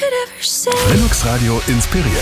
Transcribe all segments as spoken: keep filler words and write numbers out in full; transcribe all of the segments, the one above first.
Linux Radio inspiriert.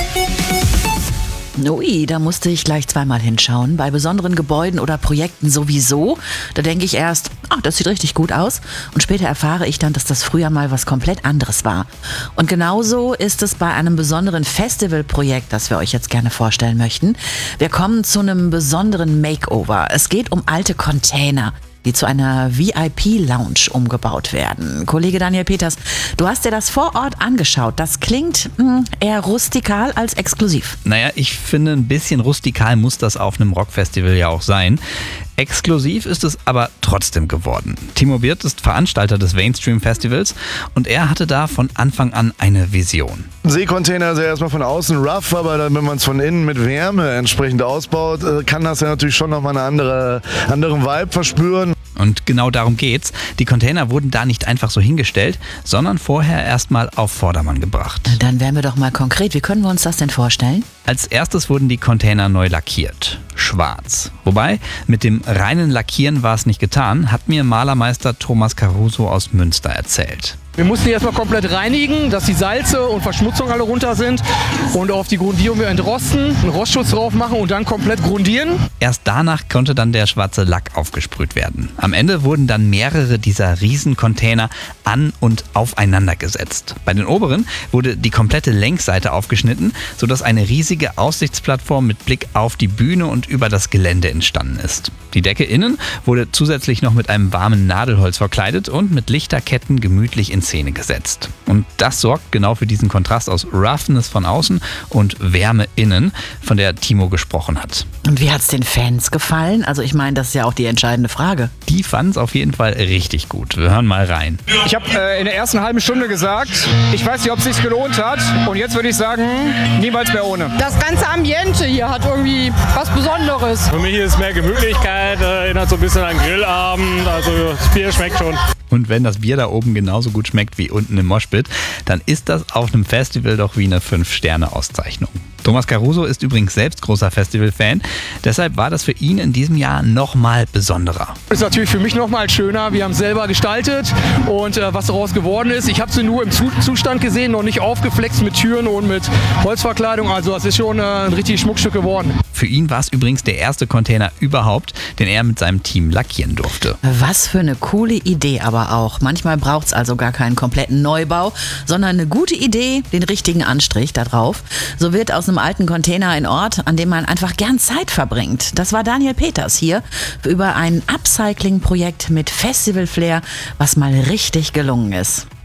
Ui, da musste ich gleich zweimal hinschauen. Bei besonderen Gebäuden oder Projekten sowieso. Da denke ich erst, ach, das sieht richtig gut aus. Und später erfahre ich dann, dass das früher mal was komplett anderes war. Und genauso ist es bei einem besonderen Festivalprojekt, das wir euch jetzt gerne vorstellen möchten. Wir kommen zu einem besonderen Makeover. Es geht um alte Container, die zu einer V I P-Lounge umgebaut werden. Kollege Daniel Peters, du hast dir das vor Ort angeschaut. Das klingt mh, eher rustikal als exklusiv. Naja, ich finde, ein bisschen rustikal muss das auf einem Rockfestival ja auch sein. Exklusiv ist es aber trotzdem geworden. Timo Wirth ist Veranstalter des Mainstream Festivals und er hatte da von Anfang an eine Vision. Ein Seekontainer ist ja erstmal von außen rough, aber dann, wenn man es von innen mit Wärme entsprechend ausbaut, kann das ja natürlich schon nochmal einen andere, anderen Vibe verspüren. Und genau darum geht's. Die Container wurden da nicht einfach so hingestellt, sondern vorher erstmal auf Vordermann gebracht. Dann werden wir doch mal konkret. Wie können wir uns das denn vorstellen? Als erstes wurden die Container neu lackiert. Schwarz. Wobei, mit dem reinen Lackieren war es nicht getan, hat mir Malermeister Thomas Caruso aus Münster erzählt. Wir mussten die erstmal komplett reinigen, dass die Salze und Verschmutzung alle runter sind und auf die Grundierung wir entrosten, einen Rostschutz drauf machen und dann komplett grundieren. Erst danach konnte dann der schwarze Lack aufgesprüht werden. Am Ende wurden dann mehrere dieser Riesencontainer an- und aufeinander gesetzt. Bei den oberen wurde die komplette Längsseite aufgeschnitten, sodass eine riesige Aussichtsplattform mit Blick auf die Bühne und über das Gelände entstanden ist. Die Decke innen wurde zusätzlich noch mit einem warmen Nadelholz verkleidet und mit Lichterketten gemütlich in Szene gesetzt. Und das sorgt genau für diesen Kontrast aus Roughness von außen und Wärme innen, von der Timo gesprochen hat. Und wie hat es den Fans gefallen? Also ich meine, das ist ja auch die entscheidende Frage. Die fanden es auf jeden Fall richtig gut. Wir hören mal rein. Ich habe äh, in der ersten halben Stunde gesagt, ich weiß nicht, ob es sich gelohnt hat. Und jetzt würde ich sagen, niemals mehr ohne. Das ganze Ambiente hier hat irgendwie was Besonderes. Für mich ist es mehr Gemütlichkeit, erinnert so ein bisschen an Grillabend. Also das Bier schmeckt schon. Und wenn das Bier da oben genauso gut schmeckt wie unten im Moshpit, dann ist das auf einem Festival doch wie eine fünf Sterne Auszeichnung. Thomas Caruso ist übrigens selbst großer Festival-Fan, deshalb war das für ihn in diesem Jahr nochmal besonderer. Ist natürlich für mich nochmal schöner. Wir haben es selber gestaltet und äh, was daraus geworden ist. Ich habe sie nur im Zustand gesehen, noch nicht aufgeflext mit Türen und mit Holzverkleidung. Also es ist schon äh, ein richtiges Schmuckstück geworden. Für ihn war es übrigens der erste Container überhaupt, den er mit seinem Team lackieren durfte. Was für eine coole Idee aber auch. Manchmal braucht es also gar keinen kompletten Neubau, sondern eine gute Idee, den richtigen Anstrich da drauf. So wird aus einem alten Container ein Ort, an dem man einfach gern Zeit verbringt. Das war Daniel Peters hier über ein Upcycling-Projekt mit Festival-Flair, was mal richtig gelungen ist.